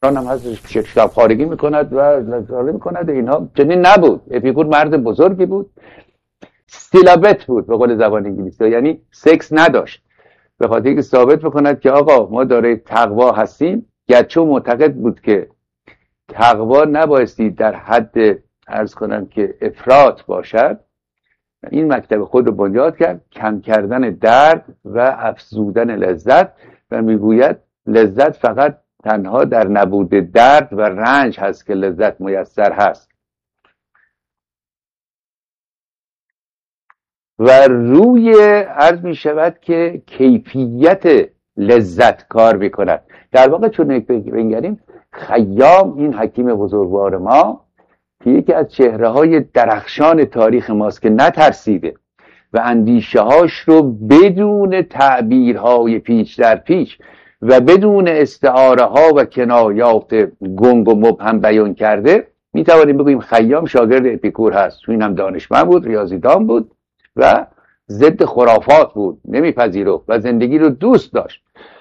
هم هست شکل‌ها خارگی میکند و لذاره میکند. اینها چنین نبود. اپیکور مرد بزرگی بود، استیلابت بود به قول زبان انگلیسی، یعنی سکس نداشت، به خاطر اینکه ثابت بکند که آقا ما دارای تقوا هستیم. گرچه معتقد بود که تقوا نبایستی در حد عرض کنم که افراط باشد، این مکتب خود رو بنیاد کرد، کم کردن درد و افزودن لذت، و میگوید لذت فقط تنها در نبود درد و رنج هست که لذت میسر هست و روی عرض می شود که کیفیت لذت کار میکند. در واقع چون بنگریم خیام، این حکیم بزرگوار ما که یکی از چهره های درخشان تاریخ ماست که نترسیده و اندیشه هاش رو بدون تعبیرهای پیچ در پیچ و بدون استعاره ها و کنایات گنگ و مبهم بیان کرده، می توانیم بگوییم خیام شاگرد اپیکور هست. چون این هم دانشمند بود، ریاضیدان بود و ضد خرافات بود، نمیپذیرفت و زندگی رو دوست داشت.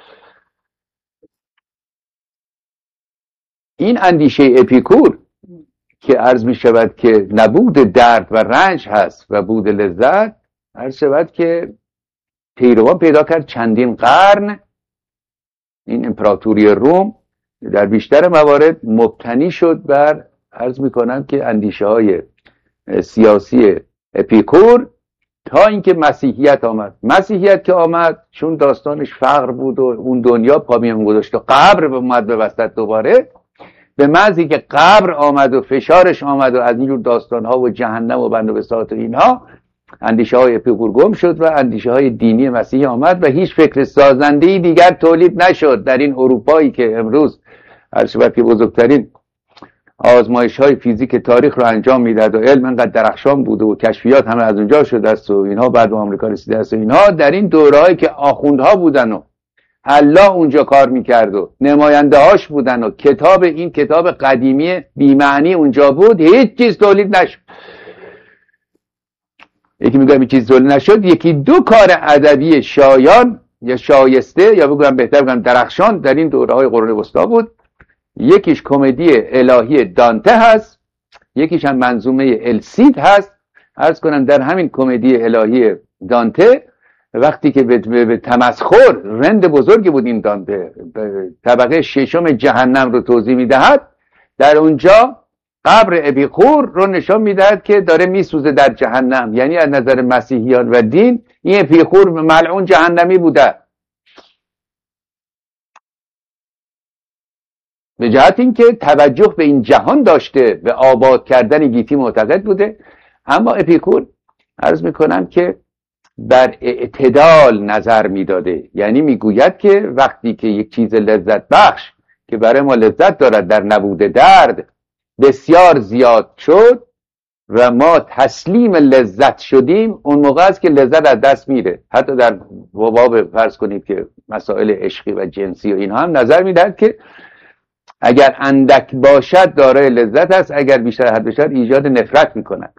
این اندیشه اپیکور که عرض می شود که نبود درد و رنج هست و بود لذت، عرض شود که پیروان پیدا کرد چندین قرن. این امپراتوری روم در بیشتر موارد مبتنی شد بر عرض می کنم که اندیشه های سیاسی اپیکور، تا اینکه مسیحیت آمد. مسیحیت که آمد چون داستانش فقر بود و اون دنیا پا میان گذاشت و قبر اومد به وسط دوباره، به محضی که قبر آمد و فشارش آمد و از اینجور داستانها و جهنم و بند و بساط و اینها، اندیشه های اپیکور گم شد و اندیشه های دینی مسیحی آمد و هیچ فکر سازنده‌ای دیگر تولید نشد در این اروپایی که امروز البته بزرگترین آزمایش های فیزیک تاریخ رو انجام میداد و علم انقدر درخشان بوده و کشفیات همه از اونجا شده است و اینها، بعد به آمریکا رسیده است و اینها، در این دورهایی که آخوندها بودن و الله اونجا کار میکرد و نماینده هاش بودن و این کتاب قدیمی بی‌معنی اونجا بود، هیچ چیز تولید نشد. یکی میگم این چیز تولید نشد، یکی دو کار ادبی شایان یا شایسته یا بگم بهتر بگم درخشان در این دوره‌های قرون وسطا بود. یکیش کمدی الهی دانته هست، یکیش هم منظومه السید هست. عرض کنم در همین کمدی الهی دانته، وقتی که به تمسخر، رند بزرگی بود این دانته، طبقه ششم جهنم رو توضیح میدهد، در اونجا قبر اپیکور رو نشان میدهد که داره میسوزه در جهنم. یعنی از نظر مسیحیان و دین این اپیکور ملعون جهنمی بوده، به جهت اینکه توجه به این جهان داشته و آباد کردن گیتی معتقد بوده. اما اپیکور عرض میکنم که بر اعتدال نظر میداده، یعنی میگوید که وقتی که یک چیز لذت بخش که برای ما لذت دارد در نبود درد بسیار زیاد شد و ما تسلیم لذت شدیم، اون موقع است که لذت از دست میره. حتی در باب فرض کنید که مسائل عشقی و جنسی و اینها هم نظر میدهد که اگر اندک باشد دارای لذت است، اگر بیشتر حد باشد ایجاد نفرت میکند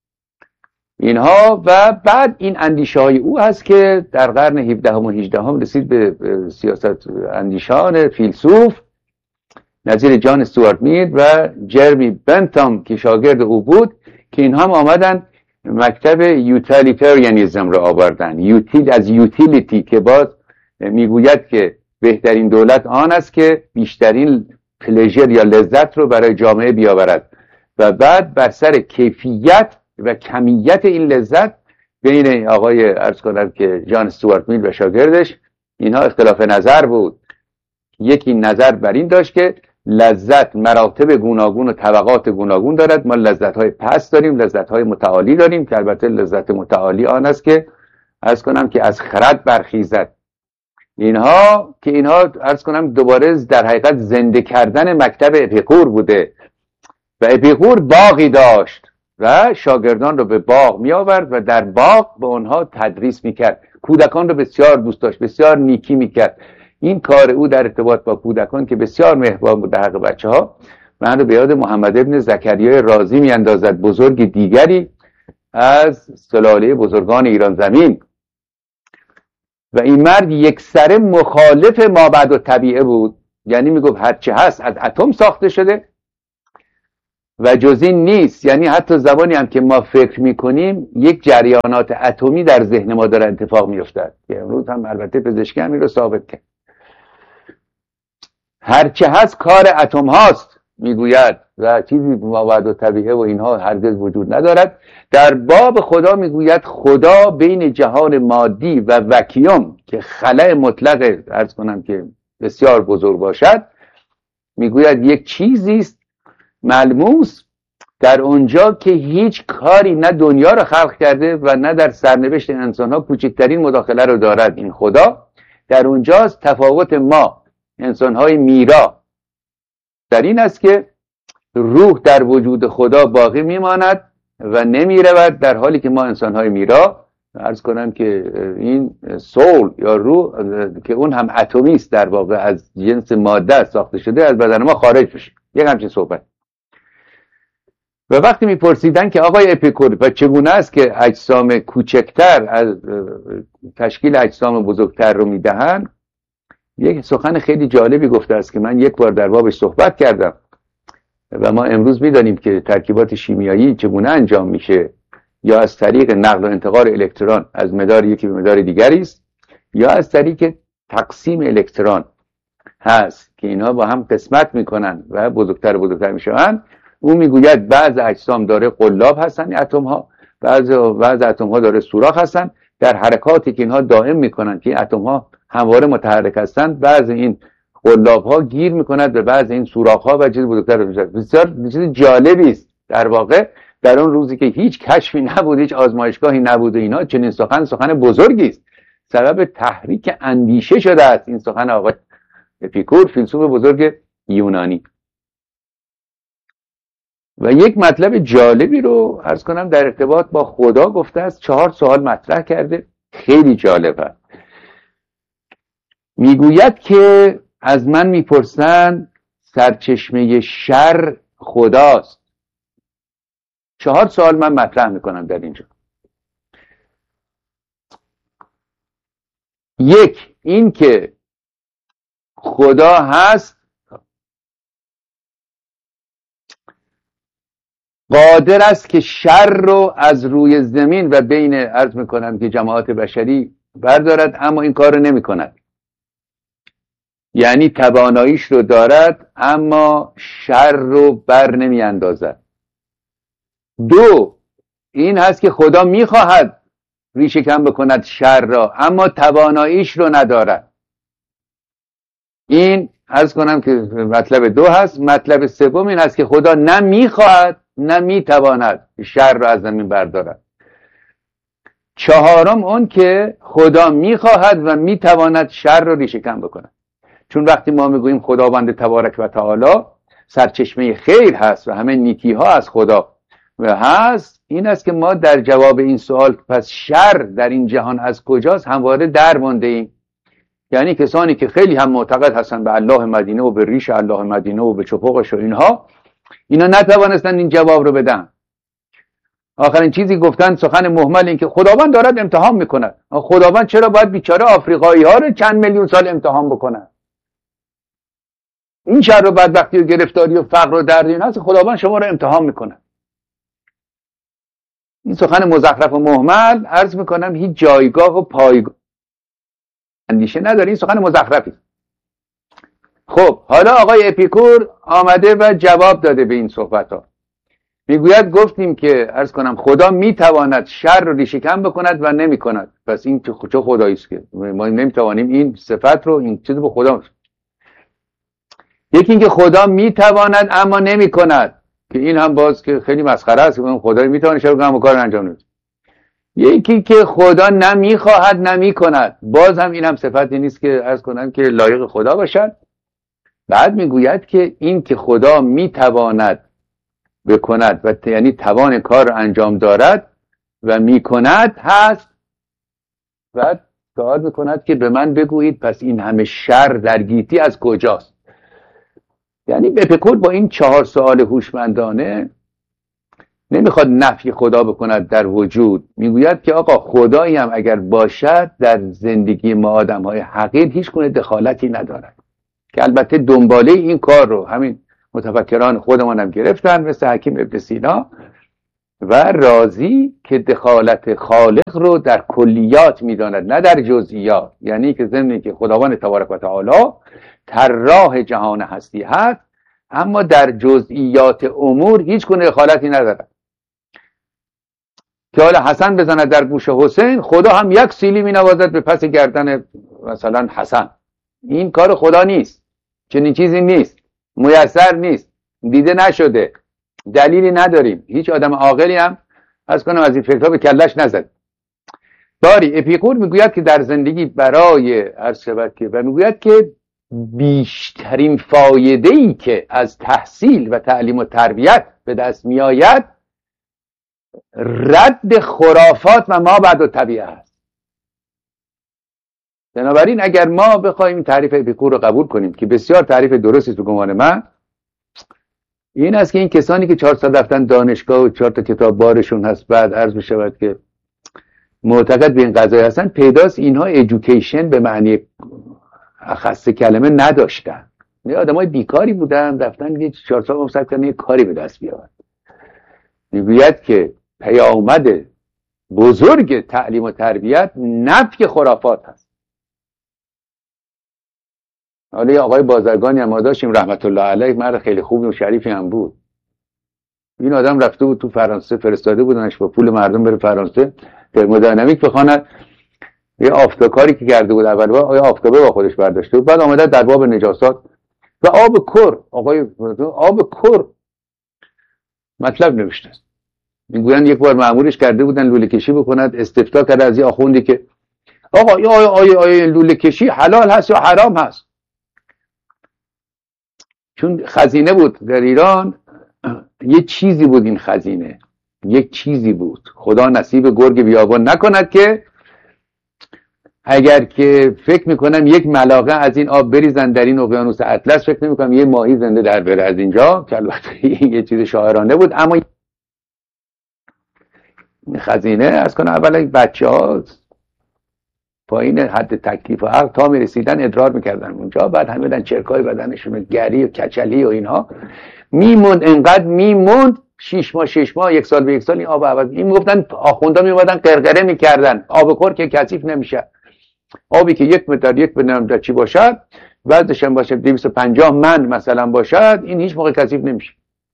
اینها. و بعد این اندیشه های او هست که در قرن 17 و 18 رسید به سیاست اندیشان فیلسوف نظیر جان استوارت میل و جرمی بنتام که شاگرد او بود، که اینها هم آمدن مکتب یوتیلیتاریانیسم رو آوردن. از یوتیلیتی که باز میگوید که بهترین دولت آن است که بیشترین پلژر یا لذت رو برای جامعه بیاورد و بعد بر سر کیفیت و کمیت این لذت بین آقای عرض کنم که جان استوارت میل و شاگردش اینها اختلاف نظر بود. یکی نظر بر این داشت که لذت مراتب گوناگون و طبقات گوناگون دارد. ما لذت‌های پست داریم، لذت‌های متعالی داریم که البته لذت متعالی آن است که عرض کنم که از خرد برخیزد. اینها عرض کنم دوباره در حقیقت زنده کردن مکتب اپیکور بوده و اپیکور باغی داشت و شاگردان رو به باغ می آورد و در باغ به اونها تدریس می کرد. کودکان رو بسیار دوست داشت، بسیار نیکی می کرد. این کار او در ارتباط با کودکان که بسیار مهربان بود در حق بچه ها، من رو به یاد محمد ابن زکریا رازی می اندازد، بزرگ دیگری از سلاله بزرگان ایران زمین. و این مرد یک سره مخالف مابعد و طبیعه بود. یعنی میگفت هرچه هست از اتم ساخته شده و جز این نیست. یعنی حتی زمانی هم که ما فکر میکنیم یک جریانات اتمی در ذهن ما داره اتفاق میفته که امروز هم البته پزشکی هم این رو ثابت کرد. هرچه هست کار اتم هاست میگوید و چیزی مابعد و طبیعه و اینها هرگز وجود ندارد. در باب خدا میگوید خدا بین جهان مادی و وکیوم که خلأ مطلق عرض کنم که بسیار بزرگ باشد، میگوید یک چیزی است ملموس در اونجا که هیچ کاری نه دنیا رو خلق کرده و نه در سرنوشت انسان ها کوچکترین مداخله رو دارد. این خدا در اونجاست. تفاوت ما انسان های میرا در این است که روح در وجود خدا باقی میماند و نمیرود، در حالی که ما انسان های میرا عرض کنم که این سول یا روح که اون هم اتمی است در واقع از جنس ماده ساخته شده از بدن ما خارج میشه. یک همچین صحبت. و وقتی میپرسیدن که آقای اپیکور و چگونه است که اجسام کوچکتر از تشکیل اجسام بزرگتر رو میدهن، یک سخن خیلی جالبی گفته است که من یک بار در بابش صحبت کردم و ما امروز میدانیم که ترکیبات شیمیایی چگونه انجام میشه، یا از طریق نقل و انتقال الکترون از مدار یکی به مدار دیگری است، یا از طریق تقسیم الکترون هست که اینها با هم قسمت میکنن و بزرگتر و بزرگتر میشن. او میگوید بعض اجسام داره قلاب هستن اتم ها، بعض اتم ها داره سوراخ هستن. در حرکاتی که اینها دائم میکنن که اتم ها همواره متحرک هستن، بعض این قلاب ها گیر میکند به بعض این سوراخ ها و چیز بزرگتر میشه. بسیار چیز جالبی است در واقع. در اون روزی که هیچ کشفی نبود، هیچ آزمایشگاهی نبود، اینا چنین سخن بزرگی است، سبب تحریک اندیشه شده است. این سخن آقای اپیکور، فیلسوف بزرگ یونانی. و یک مطلب جالبی رو عرض کنم در ارتباط با خدا گفته است. 4 سوال مطرح کرده، خیلی جالبه. میگوید که از من میپرسن سرچشمه شر خداست. 4 سوال من مطرح میکنم در اینجا. 1 این که خدا هست قادر است که شر رو از روی زمین و بین عرض میکنم که جماعت بشری بردارد، اما این کار رو نمی کند. یعنی تواناییش رو دارد اما شر رو بر نمی اندازد. 2 این هست که خدا میخواهد ریشه کم بکند شر را اما تواناییش رو ندارد. این عرض کنم که مطلب 2 هست. مطلب 3 این هست که خدا نه میخواهد نه میتواند شر را از زمین بردارد. 4 اون که خدا میخواهد و میتواند شر را ریشه کم بکند. چون وقتی ما میگوییم خداوند تبارک و تعالی سرچشمه خیر هست و همه نیکی ها از خدا و هست، این است که ما در جواب این سوال پس شر در این جهان از کجاست همواره در مانده ایم. یعنی کسانی که خیلی هم معتقد هستن به الله مدینه و به ریش الله مدینه و به چپقش و اینها، اینا نتوانستن این جواب رو بدن. آخرین چیزی گفتن سخن مهمل این که خداوند دارد امتحان میکند. خداوند چرا باید بیچاره آفریقایی ها رو چند میلیون سال امتحان بکنه؟ این شر و بدبختی و گرفتاری و فقر و درد این هست خداوند شما رو امتحان میکنه. این سخن مزخرف و مهمل عرض میکنم هیچ جایگاه و پایگاه اندیشه نداره. این سخن مزخرفی. خب حالا آقای اپیکور آمده و جواب داده به این صحبت ها. میگوید گفتیم که عرض کنم خدا میتواند شر رو ریشه کم بکند و نمیکند. پس این چه خدایی است که ما نمیتوانیم این صفت رو این چیز به خدا. یکی این که خدا میتواند اما نمیکند، که این هم باز که خیلی مسخره است که خدای میتواند شر رو کار انجام نده. یکی که خدا نمیخواهد نمیکند، باز هم این هم صفتی نیست که عرض کنم که لایق خدا باشد. بعد میگوید که این که خدا میتواند بکند و یعنی توان کار رو انجام دارد و میکند هست. بعد سوال میکند که به من بگویید پس این همه شر در گیتی از کجاست؟ یعنی اپیکور با این 4 سوال هوشمندانه نمیخواد نفی خدا بکند در وجود. میگوید که آقا خدایی هم اگر باشد در زندگی ما آدم های حقیر هیچ گونه دخالتی ندارد. که البته دنباله این کار رو همین متفکران خودمان هم گرفتن مثل حکیم ابن سینا و رازی که دخالت خالق رو در کلیات میداند نه در جزئیات. یعنی که ضمن که خداوند تبارک و تعالی طراح جهان هستی هست اما در جزئیات امور هیچ گونه دخالتی ندارد. که حالا حسن بزند در گوش حسین، خدا هم یک سیلی می نوازد به پس گردن مثلا حسن. این کار خدا نیست، چنین چیزی نیست، میسر نیست، دیده نشده، دلیلی نداریم. هیچ آدم عاقلی هم از کنم از این فکرها به کلش نزد. داری اپیکور میگوید که در زندگی برای عرض شود که و میگوید که بیشترین فایده‌ای که از تحصیل و تعلیم و تربیت به دست میآید رد خرافات و ما بعد طبیعه است. بنابراین اگر ما بخوایم تعریف اپیکور رو قبول کنیم که بسیار تعریف درستی تو گمان من، این است که این کسانی که 4 سال رفتن دانشگاه و 4 تا کتاب بارشون هست بعد عرض بشود که معتقد به این قضایه هستن، پیداست اینها ایژوکیشن به معنی اخص کلمه نداشتن. یه آدمای بیکاری بودن رفتن یه 4 سال مصرف کردن یه کاری به دست بیارن. میگوید که پیامد بزرگ تعلیم و تربیت نفی خرافات هست. حالا یه آقای بازرگانی هم ما داشتیم رحمت الله علیه، مرد خیلی خوبی و شریفی هم بود. این آدم رفته بود تو فرانسه، فرستاده بودنش با پول مردم بره فرانسه ترمودینامیک بخواند. یه آفتابکاری که کرده بود اول با آفتابه با خودش برداشته بود، بعد آمده در باب نجاسات و آب کر، آقای آب کر مطلب نوشته است. میگویند یک بار مأمورش کرده بودن لوله کشی بکند، استفتاء کرده از یه آخوندی که آقا آیا لوله کشی حلال هست یا حرام هست؟ چون خزینه بود در ایران، یه چیزی بود، این خزینه یک چیزی بود. خدا نصیب گرگ بیابان نکند که اگر که فکر میکنم یک ملاقه از این آب بریزن در این اقیانوس اطلس، فکر نمیکنم یه ماهی زنده در بره از اینجا، که البته یه چیز شاعرانه بود. اما خزینه از کنه اولا بچه ها پایین حد تکلیف و عقل تا میرسیدن ادرار میکردن اونجا، بعد همه بدن چرکای بدنشون گری و کچلی و اینها میموند، انقدر میموند 6 ماه 1 سال به 1 سال این آب عوض. این میگفتن آخوندا میومدن قرقره میکردن آب کر که کثیف نمیشه. آبی که 1 متر 1 متر چی باشد وزنش هم باشه 250 من مثلا باشد، این هیچ موقع کثیف نمیشه.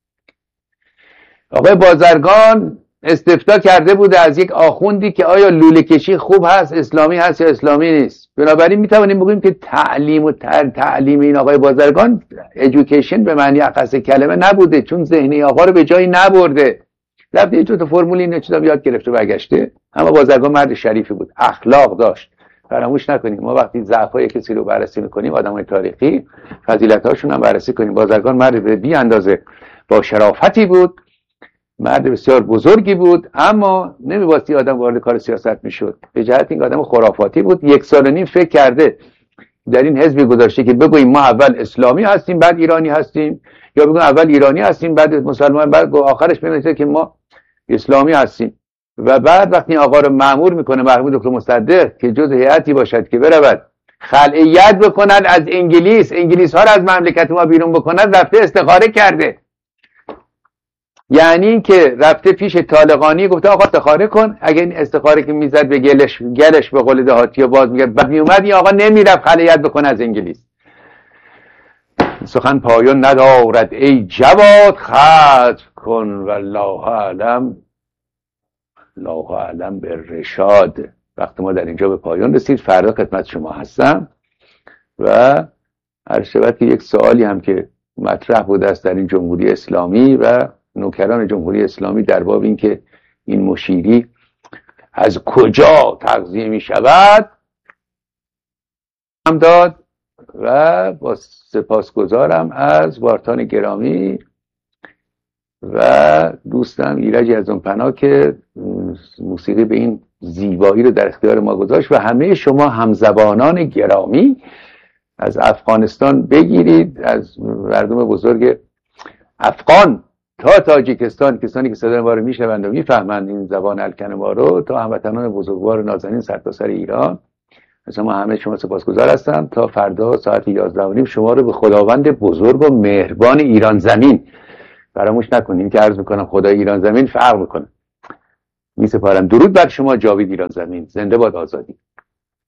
آقای بازرگان استفتاء کرده بوده از یک آخوندی که آیا لوله کشی خوب هست، اسلامی هست یا اسلامی نیست. بنابراین میتوانیم بگیم که تعلیم این آقای بازرگان ایژوکیشن به معنی اخص کلمه نبوده، چون ذهنی آقا رو به جایی نبرده. رفته یه تا فرمول این چیزا یاد گرفته برگشته. اما بازرگان مرد شریفی بود، اخلاق داشت. فراموش نکنیم ما وقتی ضعف‌های کسی رو بررسی می‌کنیم، آدمای تاریخی فضیلت‌هاشون هم بررسی کنیم. بازرگان مرد بی اندازه با شرافتی بود، مرد بسیار بزرگی بود، اما نمی‌باستی آدم وارد کار سیاست میشد. به جهت اینکه آدم خرافاتی بود. 1 سال و نیم فکر کرده در این حزبی گذاشته که بگوییم ما اول اسلامی هستیم بعد ایرانی هستیم، یا بگوییم اول ایرانی هستیم بعد مسلمان، بعد آخرش بنویسه که ما اسلامی هستیم. و بعد وقتی آقا رو مأمور میکنه محمود دکتر مصدق که جز هیئتی باشد که برود خلعیت بکند از انگلیس ها رو از مملکت ما بیرون بکند، رفته استخاره کرده. یعنی که رفته پیش طالقانی گفته آقا استخاره کن. اگه این استخاره که میزد به گلش به قول دهاتی باز میگه بعد میومد، این آقا نمیرفت خلعیت بکنه از انگلیس. سخن پایان ندارد ای جواد، ختم کن والله اعلم. الله اعلم به رشاد. وقت ما در اینجا به پایان رسید. فردا خدمت شما هستم و هر شود که یک سوالی هم که مطرح بوده است در این جمهوری اسلامی و نوکران جمهوری اسلامی در باب این که این مشیری از کجا تغذیه می شود هم داد و با سپاسگزارم از وارتان گرامی و دوستم ایرج از اون پناه که موسیقی به این زیبایی رو در اختیار ما گذاشت و همه شما همزبانان گرامی از افغانستان بگیرید، از مردم بزرگ افغان تا تاجیکستان، کسانی که صدای ما رو میشنوند و میفهمند این زبان الکن ما رو، تا هموطنان بزرگوار نازنین سرتاسر ایران، مثلا ما همه شما سپاسگزار هستم. تا فردا ساعت 11:30 شما رو به خداوند بزرگ و مهربان ایران زمین، فراموش نکنین که عرض میکنم خدای ایران زمین فرق میکنه، میسپارم. درود بر شما. جاوید ایران زمین. زنده باد آزادی.